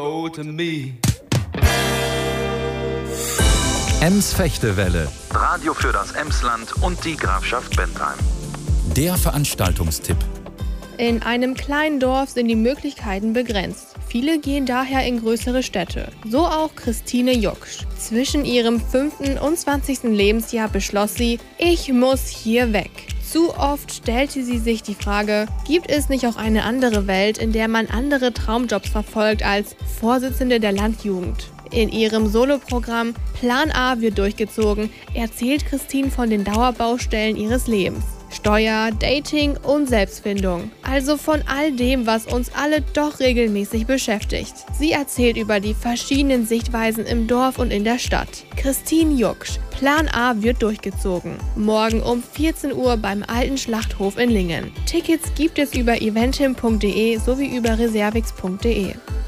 to me. Ems Fechtewelle. Radio für das Emsland und die Grafschaft Bentheim. Der Veranstaltungstipp. In einem kleinen Dorf sind die Möglichkeiten begrenzt. Viele gehen daher in größere Städte. So auch Christine Jucksch. Zwischen ihrem 5. und 20. Lebensjahr beschloss sie, ich muss hier weg. Zu oft stellte sie sich die Frage, gibt es nicht auch eine andere Welt, in der man andere Traumjobs verfolgt als Vorsitzende der Landjugend? In ihrem Soloprogramm Plan A wird durchgezogen, erzählt Christine von den Dauerbaustellen ihres Lebens. Steuer, Dating und Selbstfindung. Also von all dem, was uns alle doch regelmäßig beschäftigt. Sie erzählt über die verschiedenen Sichtweisen im Dorf und in der Stadt. Christine Jucksch. Plan A wird durchgezogen. Morgen um 14 Uhr beim Alten Schlachthof in Lingen. Tickets gibt es über eventim.de sowie über reservix.de.